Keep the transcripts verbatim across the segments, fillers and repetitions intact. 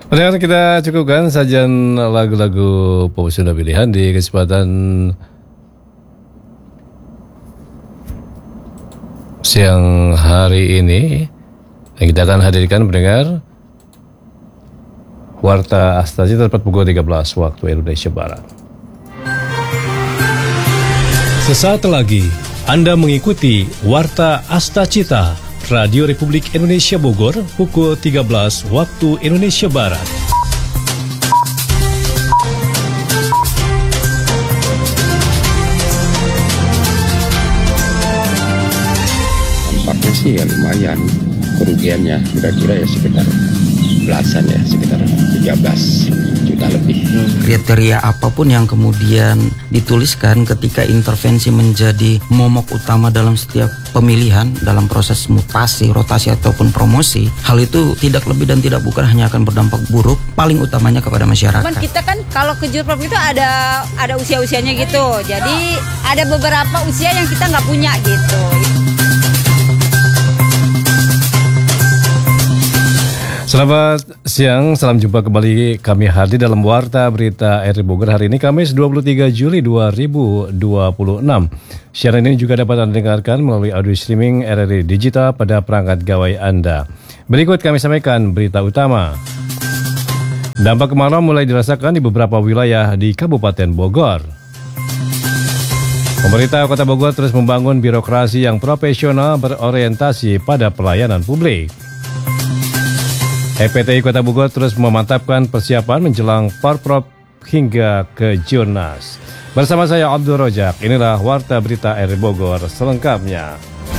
Pendengar, kita cukupkan sajian lagu-lagu pop Sunda pilihan di kesempatan siang hari ini. Yang kita akan hadirkan pendengar Warta Asta Cita tepat pukul tiga belas waktu Indonesia Barat. Sesaat lagi Anda mengikuti Warta Asta Cita Radio Republik Indonesia Bogor pukul tiga belas waktu Indonesia Barat. Dampaknya sih ya lumayan, kerugiannya kira-kira ya sekitar belasan ya, sekitar tiga belas juta lebih. Kriteria apapun yang kemudian dituliskan ketika intervensi menjadi momok utama dalam setiap pemilihan, dalam proses mutasi, rotasi ataupun promosi, hal itu tidak lebih dan tidak bukan hanya akan berdampak buruk, paling utamanya kepada masyarakat. Cuman kita kan kalau ke Jurprop itu ada ada usia-usianya gitu, jadi ada beberapa usia yang kita nggak punya gitu. Selamat siang, salam jumpa kembali kami hadir dalam Warta Berita R R I Bogor hari ini Kamis dua puluh tiga Juli dua ribu dua puluh enam. Siaran ini juga dapat Anda dengarkan melalui audio streaming R R I Digital pada perangkat gawai Anda. Berikut kami sampaikan berita utama. Dampak kemarau mulai dirasakan di beberapa wilayah di Kabupaten Bogor. Pemerintah Kota Bogor terus membangun birokrasi yang profesional berorientasi pada pelayanan publik. E P T I Kota Bogor terus memantapkan persiapan menjelang Porprov hingga ke Jurnas. Bersama saya Abdul Rojak, inilah Warta Berita R R I Bogor selengkapnya.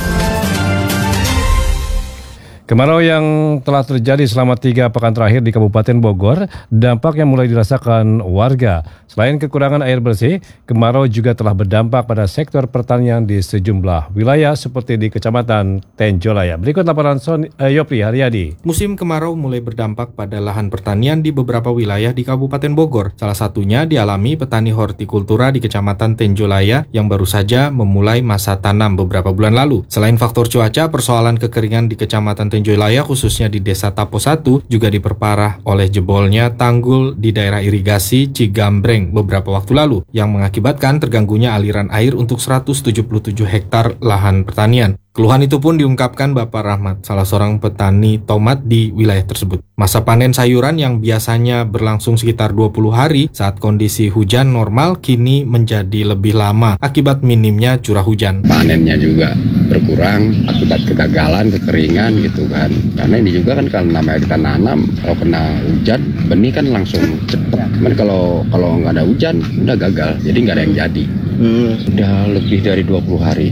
Kemarau yang telah terjadi selama tiga pekan terakhir di Kabupaten Bogor, dampaknya mulai dirasakan warga. Selain kekurangan air bersih, kemarau juga telah berdampak pada sektor pertanian di sejumlah wilayah seperti di Kecamatan Tenjolaya. Berikut laporan Son, eh, Yopri Haryadi. Musim kemarau mulai berdampak pada lahan pertanian di beberapa wilayah di Kabupaten Bogor. Salah satunya dialami petani hortikultura di Kecamatan Tenjolaya yang baru saja memulai masa tanam beberapa bulan lalu. Selain faktor cuaca, persoalan kekeringan di Kecamatan Tenjolaya khususnya di Desa Tapo satu juga diperparah oleh jebolnya tanggul di daerah irigasi Cigambreng beberapa waktu lalu yang mengakibatkan terganggunya aliran air untuk seratus tujuh puluh tujuh hektar lahan pertanian. Keluhan itu pun diungkapkan Bapak Rahmat, salah seorang petani tomat di wilayah tersebut. Masa panen sayuran yang biasanya berlangsung sekitar dua puluh hari saat kondisi hujan normal kini menjadi lebih lama akibat minimnya curah hujan. Panennya juga berkurang akibat kegagalan, kekeringan gitu kan. Karena ini juga kan kalau namanya kita nanam, kalau kena hujan, benih kan langsung cepat. Cuman kalau kalau nggak ada hujan, udah gagal, jadi nggak ada yang jadi. Hmm. Udah lebih dari dua puluh hari.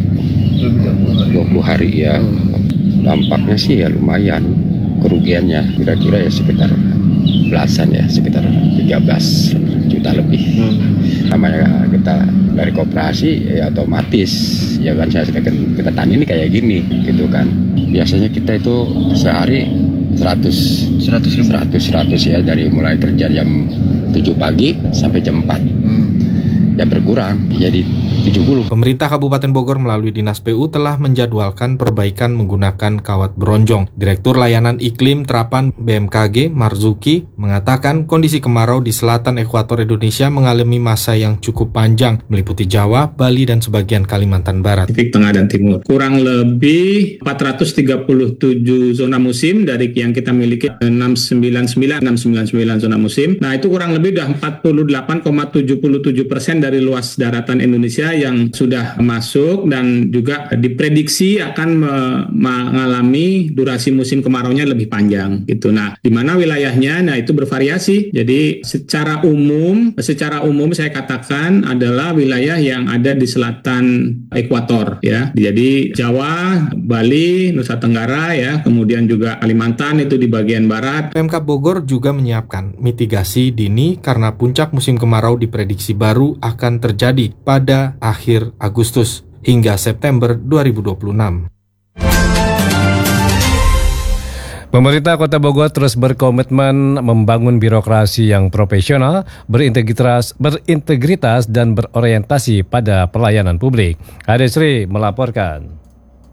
dua puluh hari ya. Dampaknya sih ya lumayan, kerugiannya kira-kira ya sekitar belasan ya, sekitar tiga belas juta lebih. Hmm. Namanya kita dari koperasi ya otomatis ya kan, saya kita, kita tani ini kayak gini gitu kan. Biasanya kita itu sehari seratus seratus ya, dari mulai kerja jam tujuh pagi sampai jam empat. Hmm. Ya berkurang jadi tujuh puluh. Pemerintah Kabupaten Bogor melalui Dinas P U telah menjadwalkan perbaikan menggunakan kawat beronjong. Direktur Layanan Iklim Terapan B M K G Marzuki mengatakan kondisi kemarau di selatan ekuator Indonesia mengalami masa yang cukup panjang meliputi Jawa, Bali dan sebagian Kalimantan Barat. Pasifik Tengah dan Timur. Kurang lebih empat ratus tiga puluh tujuh zona musim dari yang kita miliki enam ratus sembilan puluh sembilan zona musim. Nah, itu kurang lebih sudah empat puluh delapan koma tujuh tujuh persen dari luas daratan Indonesia yang sudah masuk dan juga diprediksi akan me- mengalami durasi musim kemaraunya lebih panjang gitu. Nah, di mana wilayahnya? Nah, itu bervariasi. Jadi secara umum, secara umum saya katakan adalah wilayah yang ada di selatan ekuator ya. Jadi Jawa, Bali, Nusa Tenggara ya, kemudian juga Kalimantan itu di bagian barat. Pemkab Bogor juga menyiapkan mitigasi dini karena puncak musim kemarau diprediksi baru akan terjadi pada akhir Agustus hingga September dua ribu dua puluh enam. Pemerintah Kota Bogor terus berkomitmen membangun birokrasi yang profesional, berintegritas, berintegritas dan berorientasi pada pelayanan publik. Ade Sri melaporkan.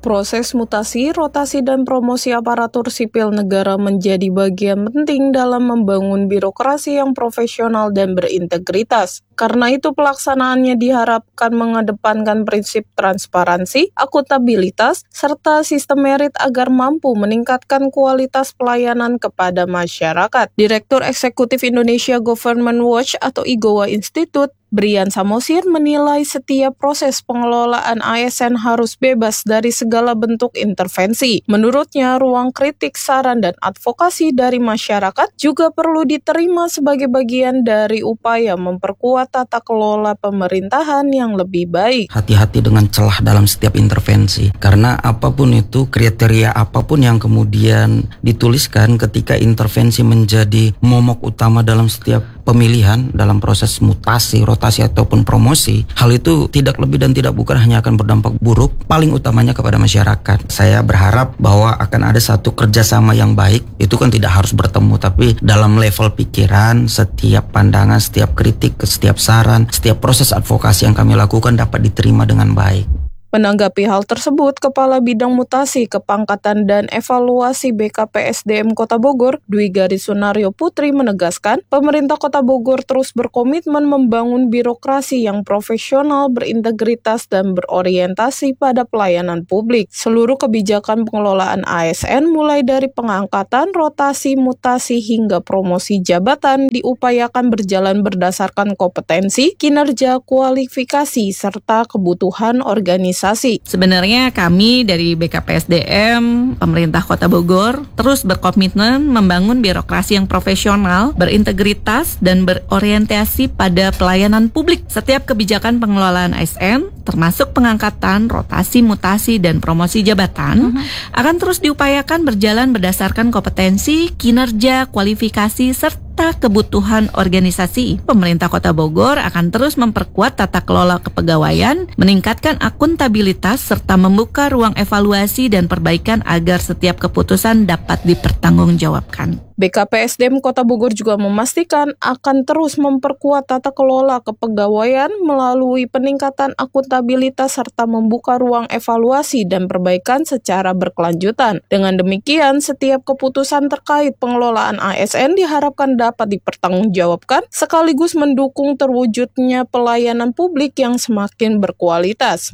Proses mutasi, rotasi, dan promosi aparatur sipil negara menjadi bagian penting dalam membangun birokrasi yang profesional dan berintegritas. Karena itu pelaksanaannya diharapkan mengedepankan prinsip transparansi, akuntabilitas, serta sistem merit agar mampu meningkatkan kualitas pelayanan kepada masyarakat. Direktur Eksekutif Indonesia Government Watch atau I G O W A Institute, Brian Samosir menilai setiap proses pengelolaan A S N harus bebas dari segala bentuk intervensi. Menurutnya, ruang kritik, saran, dan advokasi dari masyarakat juga perlu diterima sebagai bagian dari upaya memperkuat tata kelola pemerintahan yang lebih baik. Hati-hati dengan celah dalam setiap intervensi, karena apapun itu, kriteria apapun yang kemudian dituliskan ketika intervensi menjadi momok utama dalam setiap pemilihan, dalam proses mutasi, rotasi, ataupun promosi, hal itu tidak lebih dan tidak bukan hanya akan berdampak buruk, paling utamanya kepada masyarakat. Saya berharap bahwa akan ada satu kerjasama yang baik, itu kan tidak harus bertemu, tapi dalam level pikiran, setiap pandangan, setiap kritik, setiap saran, setiap proses advokasi yang kami lakukan dapat diterima dengan baik. Menanggapi hal tersebut, Kepala Bidang Mutasi, Kepangkatan, dan Evaluasi B K P S D M Kota Bogor, Dwi Garis Sunario Putri menegaskan, pemerintah Kota Bogor terus berkomitmen membangun birokrasi yang profesional, berintegritas, dan berorientasi pada pelayanan publik. Seluruh kebijakan pengelolaan A S N, mulai dari pengangkatan, rotasi, mutasi, hingga promosi jabatan, diupayakan berjalan berdasarkan kompetensi, kinerja, kualifikasi, serta kebutuhan organisasi. Sebenarnya kami dari B K P S D M, pemerintah Kota Bogor, terus berkomitmen membangun birokrasi yang profesional, berintegritas, dan berorientasi pada pelayanan publik. Setiap kebijakan pengelolaan A S N, termasuk pengangkatan, rotasi, mutasi, dan promosi jabatan, uh-huh. akan terus diupayakan berjalan berdasarkan kompetensi, kinerja, kualifikasi, serta kebutuhan organisasi. Pemerintah Kota Bogor akan terus memperkuat tata kelola kepegawaian, meningkatkan akuntabilitas, serta membuka ruang evaluasi dan perbaikan agar setiap keputusan dapat dipertanggungjawabkan. B K P S D M Kota Bogor juga memastikan akan terus memperkuat tata kelola kepegawaian melalui peningkatan akuntabilitas serta membuka ruang evaluasi dan perbaikan secara berkelanjutan. Dengan demikian, setiap keputusan terkait pengelolaan A S N diharapkan dapat dipertanggungjawabkan sekaligus mendukung terwujudnya pelayanan publik yang semakin berkualitas.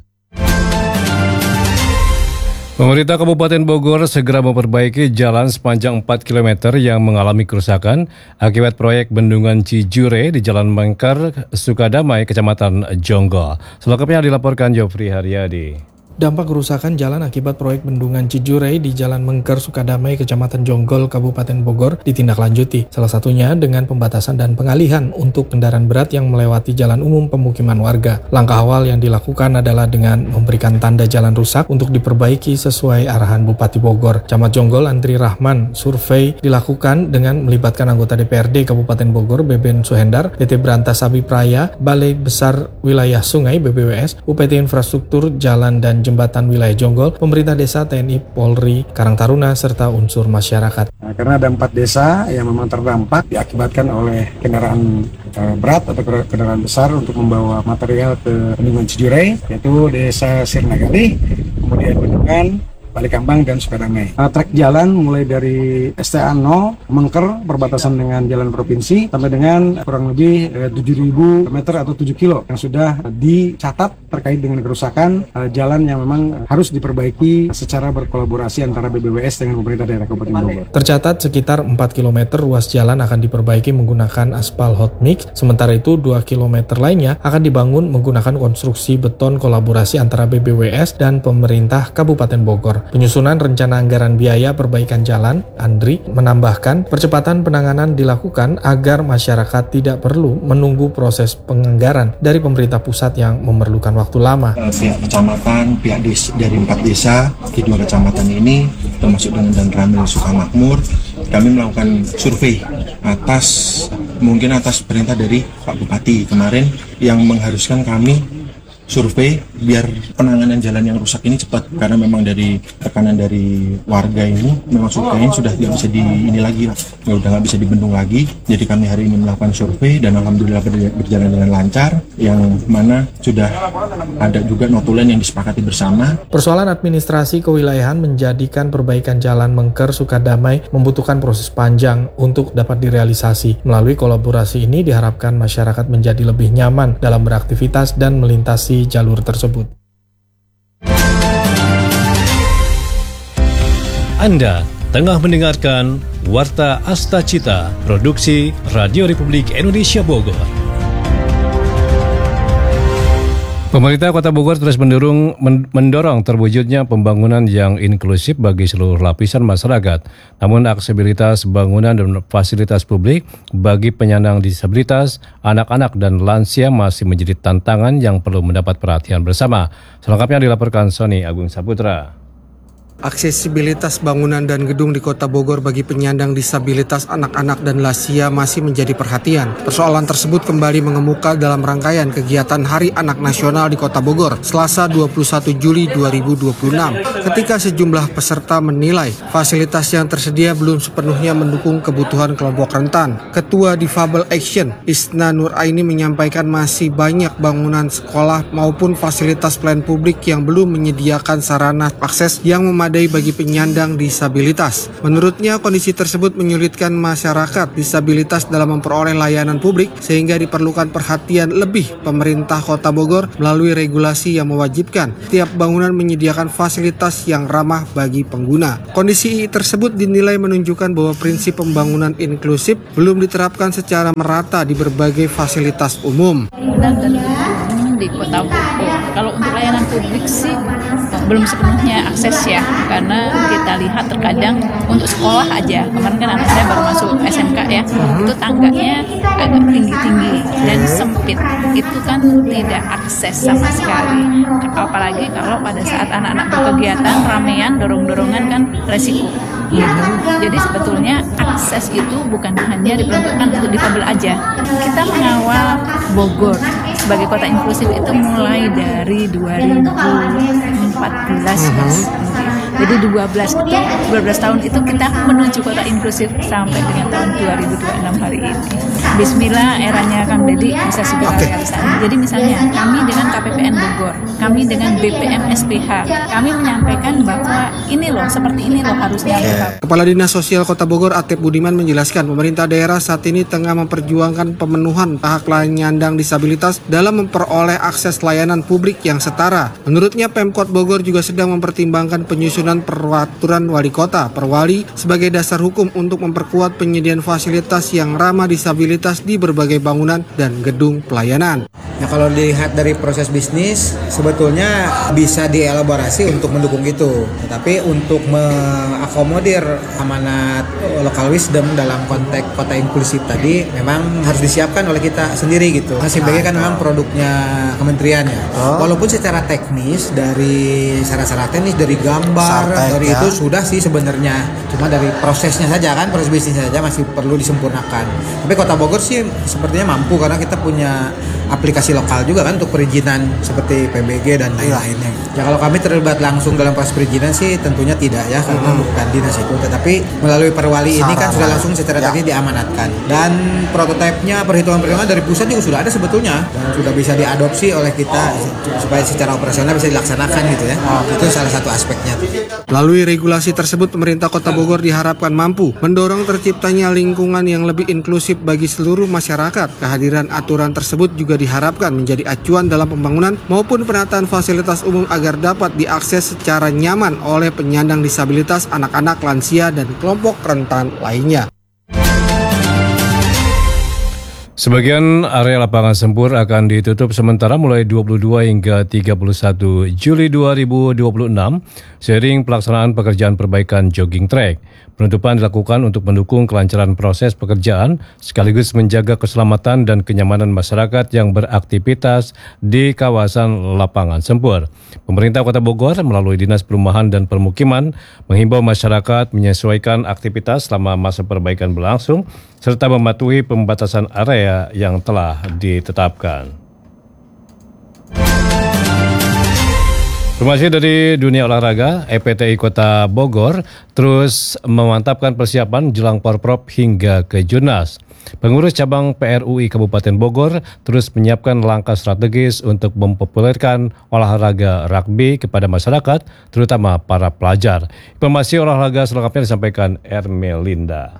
Pemerintah Kabupaten Bogor segera memperbaiki jalan sepanjang empat kilometer yang mengalami kerusakan akibat proyek bendungan Cijure di Jalan Mengker, Sukadamai, Kecamatan Jonggol. Selengkapnya dilaporkan Jofri Haryadi. Dampak kerusakan jalan akibat proyek bendungan Cijure di Jalan Mengker, Sukadamai, Kecamatan Jonggol, Kabupaten Bogor ditindaklanjuti. Salah satunya dengan pembatasan dan pengalihan untuk kendaraan berat yang melewati jalan umum pemukiman warga. Langkah awal yang dilakukan adalah dengan memberikan tanda jalan rusak untuk diperbaiki sesuai arahan Bupati Bogor. Camat Jonggol Andri Rahman, survei dilakukan dengan melibatkan anggota D P R D Kabupaten Bogor, Beben Suhendar, P T Berantas Abipraya, Balai Besar Wilayah Sungai B B W S, U P T Infrastruktur Jalan dan Jembatan Wilayah Jonggol, pemerintah desa, T N I, Polri, Karang Taruna, serta unsur masyarakat. Nah, karena ada empat desa yang memang terdampak diakibatkan oleh kendaraan e, berat atau kendaraan besar untuk membawa material ke bendungan Cijure, yaitu desa Sirnagali, kemudian Bendungan, Balikambang, dan Sukadamai. Nah, trek jalan mulai dari S T A nol, Mengker, perbatasan dengan jalan provinsi, sampai dengan kurang lebih eh, tujuh ribu meter atau tujuh kilo yang sudah dicatat terkait dengan kerusakan eh, jalan yang memang harus diperbaiki secara berkolaborasi antara B B W S dengan pemerintah daerah Kabupaten Bogor. Tercatat sekitar empat kilometer ruas jalan akan diperbaiki menggunakan aspal hot mix, sementara itu dua kilometer lainnya akan dibangun menggunakan konstruksi beton kolaborasi antara B B W S dan pemerintah Kabupaten Bogor. Penyusunan rencana anggaran biaya perbaikan jalan, Andri menambahkan percepatan penanganan dilakukan agar masyarakat tidak perlu menunggu proses penganggaran dari pemerintah pusat yang memerlukan waktu lama. Pihak kecamatan, pihak des, dari empat desa, kedua kecamatan ini, termasuk dengan Dan Ramil Sukamakmur, kami melakukan survei atas, mungkin atas perintah dari Pak Bupati kemarin yang mengharuskan kami survei biar penanganan jalan yang rusak ini cepat, karena memang dari tekanan dari warga ini memang survei sudah tidak bisa di ini lagi lah, ya udah nggak bisa dibendung lagi. Jadi kami hari ini melakukan survei dan alhamdulillah berjalan dengan lancar, yang mana sudah ada juga notulen yang disepakati bersama. Persoalan administrasi kewilayahan menjadikan perbaikan jalan Mengker Sukadamai membutuhkan proses panjang untuk dapat direalisasi. Melalui kolaborasi ini diharapkan masyarakat menjadi lebih nyaman dalam beraktivitas dan melintasi jalur tersebut. Anda tengah mendengarkan Warta Asta Cita, produksi Radio Republik Indonesia Bogor. Pemerintah Kota Bogor terus mendorong, mendorong terwujudnya pembangunan yang inklusif bagi seluruh lapisan masyarakat. Namun aksesibilitas bangunan dan fasilitas publik bagi penyandang disabilitas, anak-anak dan lansia masih menjadi tantangan yang perlu mendapat perhatian bersama. Selengkapnya dilaporkan Sony Agung Saputra. Aksesibilitas bangunan dan gedung di Kota Bogor bagi penyandang disabilitas, anak-anak dan lansia masih menjadi perhatian. Persoalan tersebut kembali mengemuka dalam rangkaian kegiatan Hari Anak Nasional di Kota Bogor, Selasa dua puluh satu Juli dua ribu dua puluh enam, ketika sejumlah peserta menilai fasilitas yang tersedia belum sepenuhnya mendukung kebutuhan kelompok rentan. Ketua Difabel Action, Isna Nuraini, menyampaikan masih banyak bangunan sekolah maupun fasilitas pelayanan publik yang belum menyediakan sarana akses yang memadai bagi penyandang disabilitas. Menurutnya, kondisi tersebut menyulitkan masyarakat disabilitas dalam memperoleh layanan publik, sehingga diperlukan perhatian lebih pemerintah Kota Bogor melalui regulasi yang mewajibkan setiap bangunan menyediakan fasilitas yang ramah bagi pengguna. Kondisi tersebut dinilai menunjukkan bahwa prinsip pembangunan inklusif belum diterapkan secara merata di berbagai fasilitas umum. Di Kota Bogor, kalau untuk layanan publik sih belum sepenuhnya akses ya, karena kita lihat terkadang untuk sekolah aja, kemarin kan anak saya baru masuk S M K ya, itu tangganya agak tinggi-tinggi dan sempit, itu kan tidak akses sama sekali, apalagi kalau pada saat anak-anak berkegiatan ramean, dorong-dorongan kan resiko. Jadi sebetulnya akses itu bukan hanya diperuntukkan untuk difabel aja. Kita mengawal Bogor sebagai kota inklusif itu mulai dari dua ribu empat belas, Mas. Jadi dua belas itu dua belas tahun itu kita menuju kota inklusif sampai dengan tahun dua ribu dua puluh enam hari ini. Bismillah, eranya Kang Deddy bisa segera realisasi. Jadi misalnya kami dengan K P P N Bogor, kami dengan B P M S P H, kami menyampaikan bahwa ini loh, seperti ini loh harusnya. Kepala Dinas Sosial Kota Bogor Atep Budiman menjelaskan pemerintah daerah saat ini tengah memperjuangkan pemenuhan hak penyandang disabilitas dalam memperoleh akses layanan publik yang setara. Menurutnya Pemkot Bogor juga sedang mempertimbangkan penyusunan peraturan wali kota Perwali sebagai dasar hukum untuk memperkuat penyediaan fasilitas yang ramah disabilitas di berbagai bangunan dan gedung pelayanan. Nah, kalau dilihat dari proses bisnis sebetulnya bisa dielaborasi untuk mendukung itu, tetapi untuk mengakomodir amanat local wisdom dalam konteks kota inklusif tadi memang harus disiapkan oleh kita sendiri gitu. Sebagai kan memang produknya kementerian ya. Oh. Walaupun secara teknis dari syarat-syarat teknis dari gambar Sartek, dari ya. Itu sudah sih sebenarnya. Cuma dari prosesnya saja kan, proses bisnisnya saja masih perlu disempurnakan. Tapi Kota Bogor sih sepertinya mampu karena kita punya aplikasi lokal juga kan untuk perizinan seperti P B G dan lain-lainnya. Ya kalau kami terlibat langsung dalam proses perizinan sih tentunya tidak ya, karena hmm. bukan dinas itu, tetapi melalui Perwali ini kan sudah langsung secara ya. Tadi diamanatkan. Dan prototipenya, perhitungan-perhitungan dari pusat juga sudah ada sebetulnya dan sudah bisa diadopsi oleh kita oh. supaya secara operasional bisa dilaksanakan gitu ya. Oh. Itu salah satu aspeknya. Melalui regulasi tersebut, pemerintah Kota Bogor diharapkan mampu mendorong terciptanya lingkungan yang lebih inklusif bagi seluruh masyarakat. Kehadiran aturan tersebut juga diharapkan menjadi acuan dalam pembangunan maupun penataan fasilitas umum agar dapat diakses secara nyaman oleh penyandang disabilitas, anak-anak, lansia, dan kelompok rentan lainnya. Sebagian area lapangan Sempur akan ditutup sementara mulai dua puluh dua hingga tiga puluh satu Juli dua ribu dua puluh enam seiring pelaksanaan pekerjaan perbaikan jogging track. Penutupan dilakukan untuk mendukung kelancaran proses pekerjaan sekaligus menjaga keselamatan dan kenyamanan masyarakat yang beraktivitas di kawasan lapangan Sempur. Pemerintah Kota Bogor melalui Dinas Perumahan dan Permukiman menghimbau masyarakat menyesuaikan aktivitas selama masa perbaikan berlangsung serta mematuhi pembatasan area yang telah ditetapkan. Informasi dari dunia olahraga, E P T I Kota Bogor terus memantapkan persiapan jelang Porprov hingga ke Jurnas. Pengurus cabang P R U I Kabupaten Bogor terus menyiapkan langkah strategis untuk mempopulerkan olahraga rugby kepada masyarakat, terutama para pelajar. Informasi olahraga selengkapnya disampaikan Ermelinda.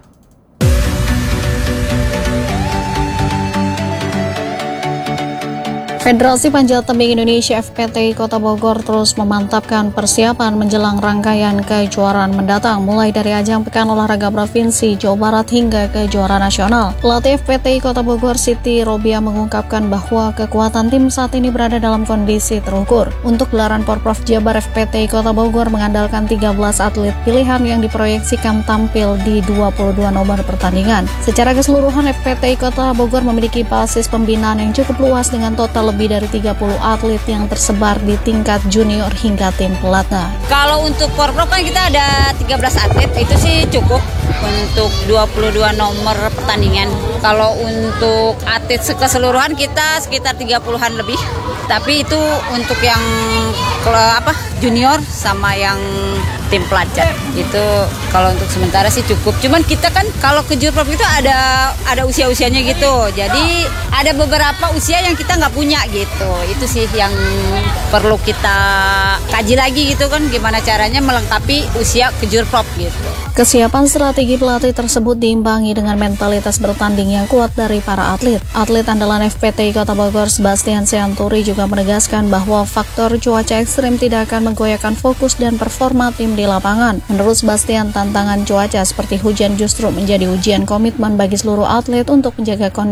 Federasi Panjat Tebing Indonesia F P T I Kota Bogor terus memantapkan persiapan menjelang rangkaian kejuaraan mendatang mulai dari ajang Pekan Olahraga Provinsi Jawa Barat hingga kejuaraan nasional. Pelatih F P T I Kota Bogor Siti Robia mengungkapkan bahwa kekuatan tim saat ini berada dalam kondisi terukur. Untuk gelaran Porprov Jabar, F P T I Kota Bogor mengandalkan tiga belas atlet pilihan yang diproyeksikan tampil di dua puluh dua nomor pertandingan. Secara keseluruhan, F P T I Kota Bogor memiliki basis pembinaan yang cukup luas dengan total lebih dari tiga puluh atlet yang tersebar di tingkat junior hingga tim pelatnas. Kalau untuk Porprov kan kita ada tiga belas atlet, itu sih cukup untuk dua puluh dua nomor pertandingan. Kalau untuk atlet keseluruhan kita sekitar tiga puluhan lebih. Tapi itu untuk yang apa junior sama yang tim pelajar. Itu kalau untuk sementara sih cukup. Cuman kita kan kalau ke Jurprov itu ada ada usia-usianya gitu. Jadi ada beberapa usia yang kita nggak punya gitu. Itu sih yang perlu kita kaji lagi gitu kan, gimana caranya melengkapi usia ke Jurprov gitu. Kesiapan strategi pelatih tersebut diimbangi dengan mentalitas bertanding yang kuat dari para atlet. Atlet andalan F P T I Kota Bogor Sebastian Sianturi juga menegaskan bahwa faktor cuaca ekstrim tidak akan menggoyahkan fokus dan performa tim di lapangan. Menurut Sebastian, tantangan cuaca seperti hujan justru menjadi ujian komitmen bagi seluruh atlet untuk menjaga kondisi